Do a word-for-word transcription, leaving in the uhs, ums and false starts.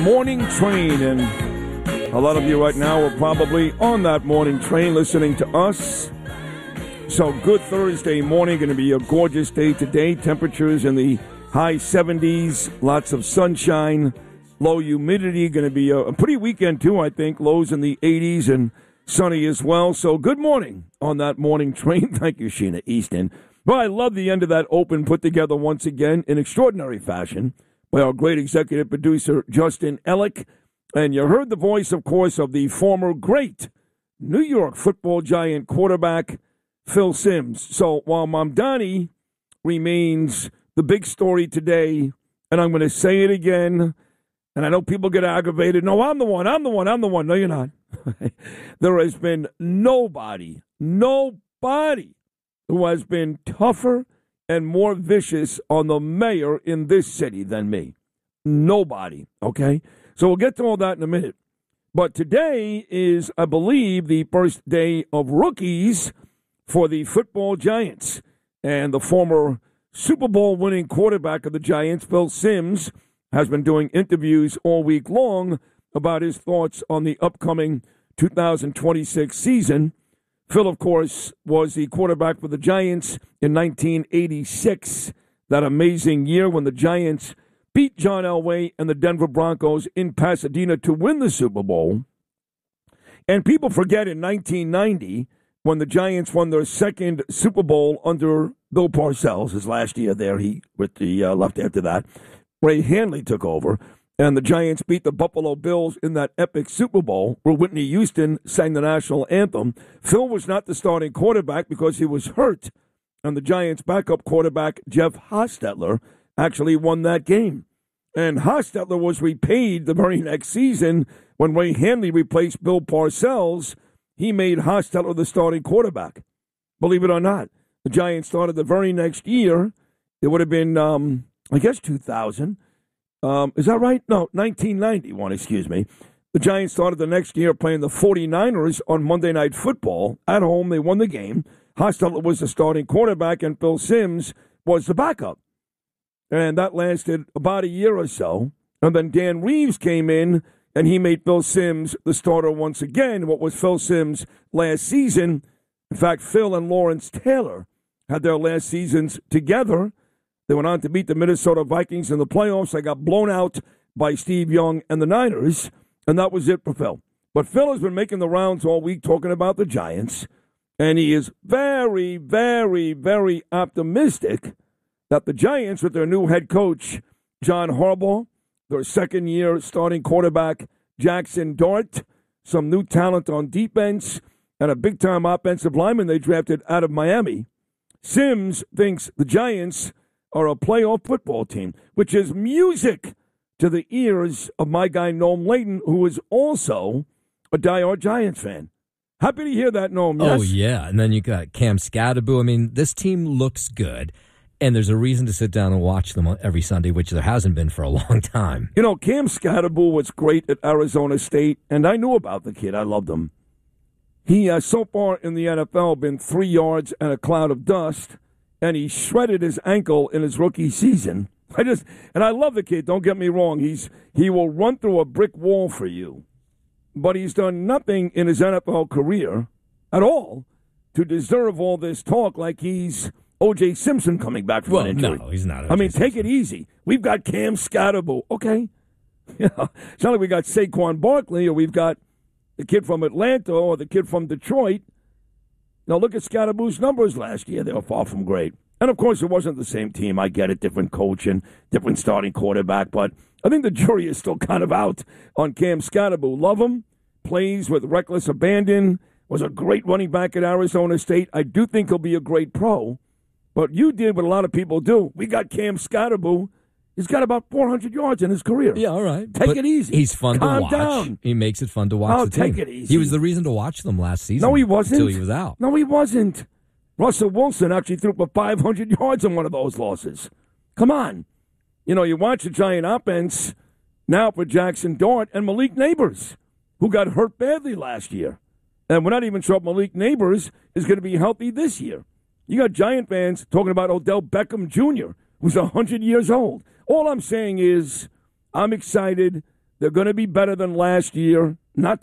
morning train, and a lot of you right now are probably on that morning train listening to us. So good Thursday morning, going to be a gorgeous day today. Temperatures in the high seventies, lots of sunshine, low humidity. Going to be a, a pretty weekend too, I think. Lows in the eighties and sunny as well. So good morning on that morning train. Thank you, Sheena Easton. Well, I love the end of that open put together once again in extraordinary fashion by our great executive producer, Justin Ellick. And you heard the voice, of course, of the former great New York football giant quarterback, Phil Simms. So while Mamdani remains the big story today, and I'm going to say it again, and I know people get aggravated. No, I'm the one, I'm the one, I'm the one. No, you're not. There has been nobody, nobody who has been tougher and more vicious on the mayor in this city than me. Nobody, okay? So we'll get to all that in a minute. But today is, I believe, the first day of rookies for the football Giants. And the former Super Bowl winning quarterback of the Giants, Phil Simms, has been doing interviews all week long about his thoughts on the upcoming two thousand twenty-six season. Phil, of course, was the quarterback for the Giants in nineteen eighty-six, that amazing year when the Giants beat John Elway and the Denver Broncos in Pasadena to win the Super Bowl. And people forget in nineteen ninety, when the Giants won their second Super Bowl under Bill Parcells, his last year there, he with the uh, left after that, Ray Handley took over. And the Giants beat the Buffalo Bills in that epic Super Bowl where Whitney Houston sang the national anthem. Phil was not the starting quarterback because he was hurt. And the Giants' backup quarterback, Jeff Hostetler, actually won that game. And Hostetler was repaid the very next season when Ray Handley replaced Bill Parcells. He made Hostetler the starting quarterback. Believe it or not. The Giants started the very next year. It would have been, um, I guess, two thousand. Um, is that right? No, nineteen ninety-one, excuse me. The Giants started the next year playing the forty-niners on Monday Night Football. At home, they won the game. Hostetler was the starting quarterback, and Phil Simms was the backup. And that lasted about a year or so. And then Dan Reeves came in, and he made Phil Simms the starter once again, what was Phil Simms' last season. In fact, Phil and Lawrence Taylor had their last seasons together. They went on to beat the Minnesota Vikings in the playoffs. They got blown out by Steve Young and the Niners, and that was it for Phil. But Phil has been making the rounds all week talking about the Giants, and he is very, very, very optimistic that the Giants, with their new head coach, John Harbaugh, their second-year starting quarterback, Jackson Dart, some new talent on defense, and a big-time offensive lineman they drafted out of Miami, Simms thinks the Giants are a playoff football team, which is music to the ears of my guy Noam Layton, who is also a diehard Giants fan. Happy to hear that, Noam. Yes? Oh, yeah. And then you got Cam Scadaboo. I mean, this team looks good, and there's a reason to sit down and watch them every Sunday, which there hasn't been for a long time. You know, Cam Scadaboo was great at Arizona State, and I knew about the kid. I loved him. He has so far in the N F L been three yards and a cloud of dust, and he shredded his ankle in his rookie season. I just and I love the kid. Don't get me wrong. He's he will run through a brick wall for you, but he's done nothing in his N F L career at all to deserve all this talk. Like he's O J Simpson coming back from well, an injury. No, he's not. I mean, Simpson. Take it easy. We've got Cam Scadaboo. Okay, yeah. It's not like we got Saquon Barkley or we've got the kid from Atlanta or the kid from Detroit. Now, look at Scadaboo's numbers last year. They were far from great. And, of course, it wasn't the same team. I get it, different coach and different starting quarterback. But I think the jury is still kind of out on Cam Scadaboo. Love him. Plays with reckless abandon. Was a great running back at Arizona State. I do think he'll be a great pro. But you did what a lot of people do. We got Cam Scadaboo. He's got about four hundred yards in his career. Yeah, all right. Take but it easy. He's fun Calm to watch. Down. He makes it fun to watch Oh, the team. take it easy. He was the reason to watch them last season. No, he wasn't. Until he was out. No, he wasn't. Russell Wilson actually threw for five hundred yards in one of those losses. Come on. You know, you watch the Giant offense now for Jackson Dart and Malik Neighbors, who got hurt badly last year. And we're not even sure if Malik Neighbors is going to be healthy this year. You got Giant fans talking about Odell Beckham Junior, who's one hundred years old. All I'm saying is I'm excited They're going to be better than last year. Not